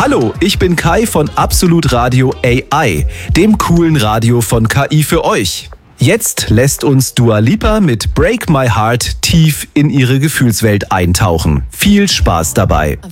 Hallo, ich bin Kai von Absolut Radio AI, dem coolen Radio von KI für euch. Jetzt lässt uns Dua Lipa mit Break My Heart tief in ihre Gefühlswelt eintauchen. Viel Spaß dabei.